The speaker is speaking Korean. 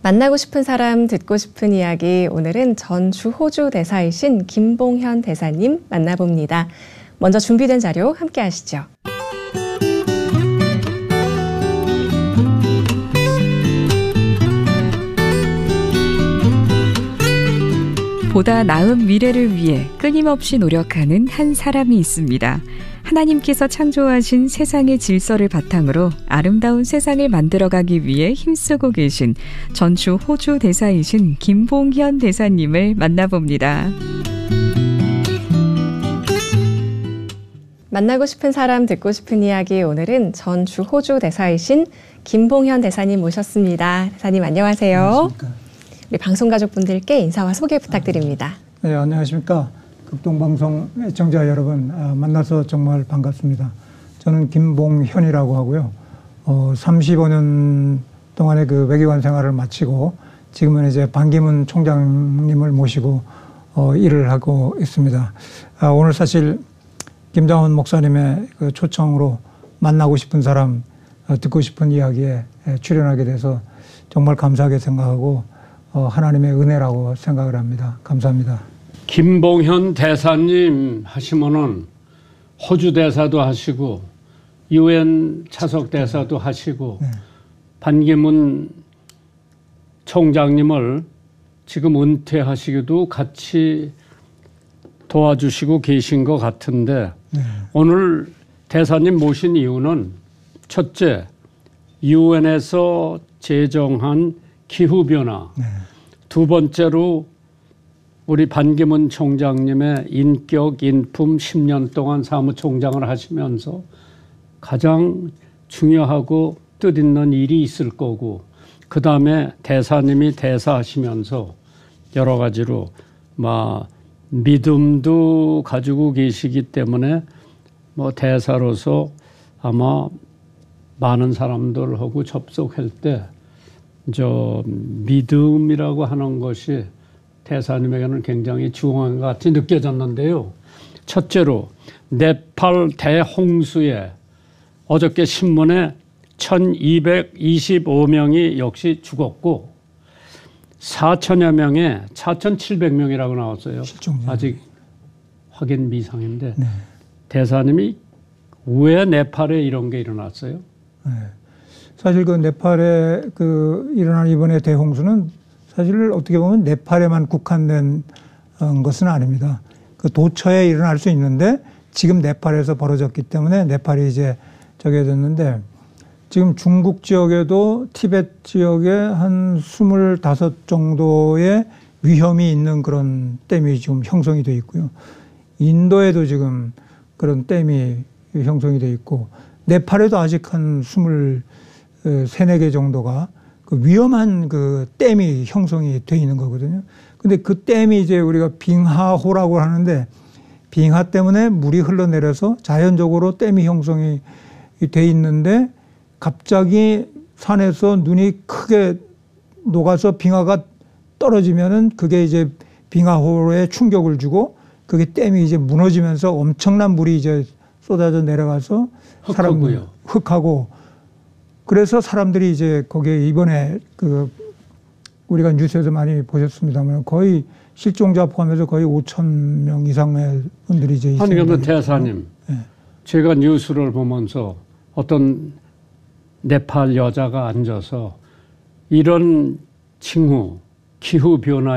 만나고 싶은 사람, 듣고 싶은 이야기. 오늘은 전주 호주 대사이신 김봉현 대사님 만나봅니다. 먼저 준비된 자료 함께 하시죠. 보다 나은 미래를 위해 끊임없이 노력하는 한 사람이 있습니다. 하나님께서 창조하신 세상의 질서를 바탕으로 아름다운 세상을 만들어가기 위해 힘쓰고 계신 전주 호주 대사이신 김봉현 대사님을 만나봅니다. 만나고 싶은 사람, 듣고 싶은 이야기. 오늘은 전주 호주 대사이신 김봉현 대사님 모셨습니다. 대사님 안녕하세요. 안녕하십니까. 우리 방송 가족분들께 인사와 소개 부탁드립니다. 네, 안녕하십니까. 극동방송 애청자 여러분, 만나서 정말 반갑습니다. 저는 김봉현이라고 하고요. 35년 동안의 그 외교관 생활을 마치고 지금은 이제 반기문 총장님을 모시고 일을 하고 있습니다. 오늘 사실 김장훈 목사님의 그 초청으로 만나고 싶은 사람, 듣고 싶은 이야기에 출연하게 돼서 정말 감사하게 생각하고 하나님의 은혜라고 생각을 합니다. 감사합니다. 김봉현 대사님 하시면은 호주 대사도 하시고 UN 차석 대사도 하시고 네. 반기문 총장님을 지금 은퇴하시기도 같이 도와주시고 계신 것 같은데 네. 오늘 대사님 모신 이유는 첫째, UN에서 제정한 기후변화 네. 두 번째로 우리 반기문 총장님의 인격, 인품 10년 동안 사무총장을 하시면서 가장 중요하고 뜻있는 일이 있을 거고 그 다음에 대사님이 대사하시면서 여러 가지로 믿음도 가지고 계시기 때문에 대사로서 아마 많은 사람들하고 접속할 때 믿음이라고 하는 것이 대사님에게는 굉장히 중요한 것 같이 느껴졌는데요. 첫째로 네팔 대홍수에 어저께 신문에 1225명이 역시 죽었고 4천여 명에 4,700명이라고 나왔어요. 실종자. 아직 확인 미상인데 네. 대사님이 왜 네팔에 이런 게 일어났어요? 네. 사실 그 네팔에 일어난 이번에 대홍수는 사실 어떻게 보면 네팔에만 국한된 것은 아닙니다. 그 도처에 일어날 수 있는데 지금 네팔에서 벌어졌기 때문에 네팔이 이제 저게 됐는데 지금 중국 지역에도 티베트 지역에 한 25 정도의 위험이 있는 그런 댐이 지금 형성이 돼 있고요. 인도에도 지금 그런 댐이 형성이 돼 있고 네팔에도 아직 한 23, 4개 정도가 그 위험한 그 댐이 형성이 돼 있는 거거든요. 근데 그 댐이 이제 우리가 빙하호라고 하는데 빙하 때문에 물이 흘러내려서 자연적으로 댐이 형성이 돼 있는데 갑자기 산에서 눈이 크게 녹아서 빙하가 떨어지면은 그게 이제 빙하호에 충격을 주고 그게 댐이 이제 무너지면서 엄청난 물이 이제 쏟아져 내려가서 흙하고 그래서 사람들이 이제 거기에 이번에 우리가 뉴스에서 많이 보셨습니다만 거의 실종자 포함해서 거의 5,000명 이상의 분들이 이제 아니 그러면 대사님, 네. 제가 제가 뉴스를 보면서 어떤 네팔 여자가 앉아서 이런 징후, 기후 변화